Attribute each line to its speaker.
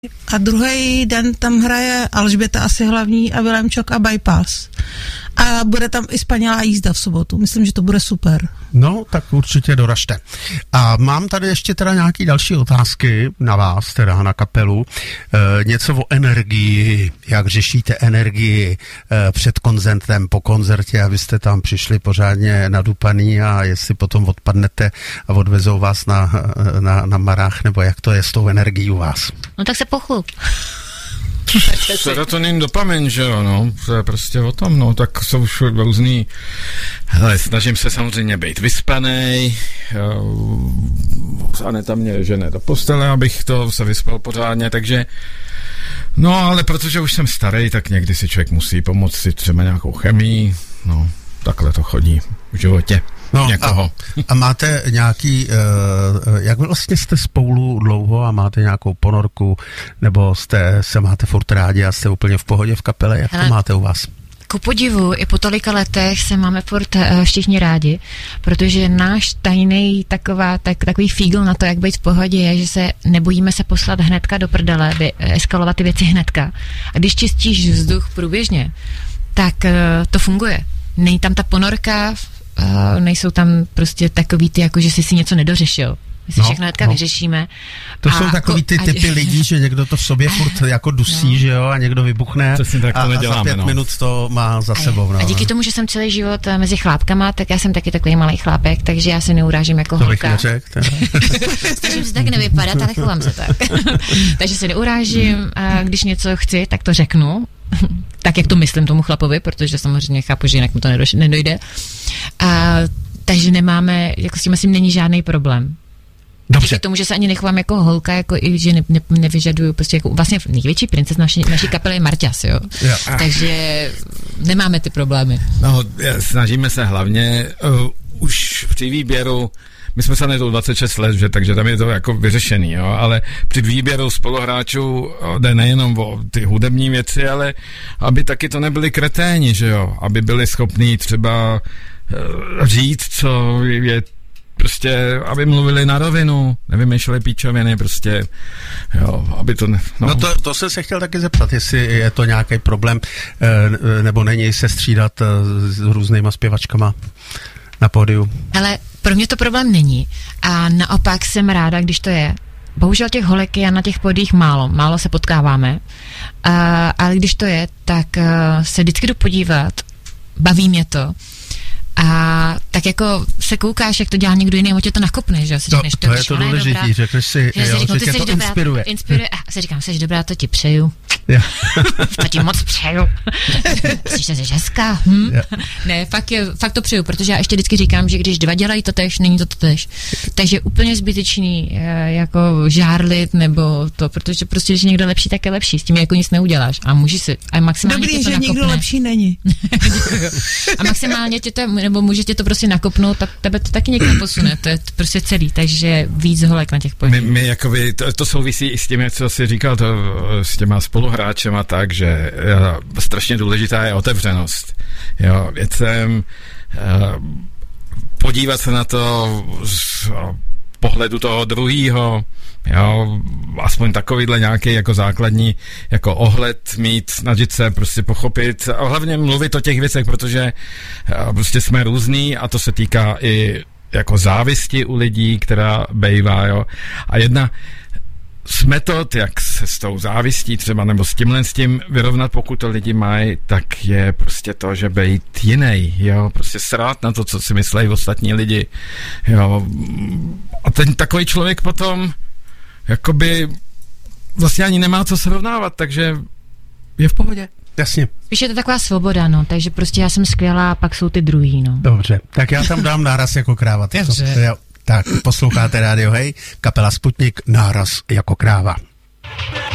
Speaker 1: A druhý den tam hraje Alžběta asi hlavní a Vilémčok a Bypass. A bude tam i Spanilá jízda v sobotu. Myslím, že to bude super.
Speaker 2: No, tak určitě doražte. A mám tady ještě teda nějaký další otázky na vás, teda na kapelu. Něco o energii, jak řešíte energii před koncertem, po koncertě, abyste tam přišli pořádně nadupaný a jestli potom odpadnete a odvezou vás na marách, nebo jak to je s tou energií u vás?
Speaker 3: No tak se pochlup.
Speaker 4: Serotonin, dopamin, že jo, no, to je prostě o tom, no, tak jsou už různý, hele, snažím se samozřejmě být vyspanej, Aneta mě žene do postele, abych to se vyspal pořádně, takže, no, ale protože už jsem starý, tak někdy si člověk musí pomoct si třeba nějakou chemii, no, takhle to chodí v životě. No, někoho.
Speaker 2: A máte nějaký, jak vlastně jste spolu dlouho a máte nějakou ponorku, nebo se máte furt rádi a jste úplně v pohodě v kapele, jak to máte u vás?
Speaker 3: Ku podivu, i po tolika letech se máme furt všichni rádi, protože náš tajný takový fígl na to, jak být v pohodě, je, že se nebojíme se poslat hnedka do prdele, eskalovat ty věci hnedka. A když čistíš vzduch průběžně, tak to funguje. Není tam ta ponorka, nejsou tam prostě takový ty, jako že si něco nedořešil. My si všechno hnedka vyřešíme.
Speaker 2: To jsou takový ty typy lidí, že někdo to v sobě furt jako dusí, že jo, a někdo vybuchne
Speaker 4: tak to neděláme,
Speaker 2: a za 5 minut to má za sebou.
Speaker 3: A díky tomu, že jsem celý život mezi chlápkama, tak já jsem taky takový malý chlápek, takže já se neurážím jako holka.
Speaker 2: To bych neřekl.
Speaker 3: Snažím se tak nevypadat, ale chovám se tak. Takže se neurážím, a když něco chci, tak to řeknu. Tak, jak to myslím tomu chlapovi, protože samozřejmě chápu, že jinak mu to nedojde. Takže nemáme, jako s tím asi není žádný problém.
Speaker 2: Dobře.
Speaker 3: Díky tomu, že se ani nechovám jako holka, jako i, že nevyžaduju prostě jako vlastně největší princes naší kapely je Marťas, jo. Takže nemáme ty problémy.
Speaker 4: No, snažíme se hlavně už při výběru. My jsme se nejdou 26 let, že, takže tam je to jako vyřešený, jo, ale při výběru spoluhráčů jde nejenom o ty hudební věci, ale aby taky to nebyli kreténi, že jo, aby byli schopní třeba říct, co je prostě, aby mluvili na rovinu, nevymýšleli píčoviny, prostě, jo, aby to...
Speaker 2: No to jsem se chtěl taky zeptat, jestli je to nějaký problém, nebo není se střídat s různýma zpěvačkama na pódiu.
Speaker 3: Ale pro mě to problém není a naopak jsem ráda, když to je. Bohužel těch holek je na těch pódiích málo se potkáváme, ale když to je, tak se vždycky jdu podívat, baví mě to. A tak jako se koukáš, jak to dělá někdo jiný, a tě to nakopne, že jo?
Speaker 2: To je to důležitý, řekneš si, že tě to inspiruje.
Speaker 3: A si říkám, jsi dobrá, to ti přeju. To ti moc přeju. Myslíš, že jsi hezká? Ne, fakt to přeju, protože já ještě vždycky říkám, že když dva dělají to též, není to též. Takže úplně zbytečný jako žárlit nebo to, protože prostě, když někdo lepší, tak je lepší. S tím jako nic neuděláš. A může si, a maximálně
Speaker 1: dobrý,
Speaker 3: tě to
Speaker 1: že
Speaker 3: nakopne.
Speaker 1: nikdo lepší není.
Speaker 3: A maximálně tě to, nebo může tě to prostě nakopnout, tak tebe to taky někam posune. To je prostě celý, takže víc holek na těch podích.
Speaker 4: My jakoby, to souvisí i s tím, co jsi říkal, to s těma spoluhráčema tak, že strašně důležitá je otevřenost. Jo, věcem podívat se na to z pohledu toho druhýho, jo, aspoň takovýhle nějaký jako základní jako ohled mít, snažit se prostě pochopit a hlavně mluvit o těch věcech, protože prostě jsme různý a to se týká i jako závisti u lidí, která bejvá, jo. A jedna z metod, jak se s tou závistí třeba, nebo s tím vyrovnat, pokud to lidi mají, tak je prostě to, že bejt jinej, jo, prostě srát na to, co si myslejí ostatní lidi, jo. A ten takový člověk potom jakoby vlastně ani nemá co srovnávat, takže je v pohodě.
Speaker 2: Jasně.
Speaker 3: Spíš je to taková svoboda, no, takže prostě já jsem skvělá a pak jsou ty druhý, no.
Speaker 2: Dobře, tak já tam dám náraz jako kráva. Jo. Tak, posloucháte Radio Hej, kapela Sputnik, náraz jako kráva.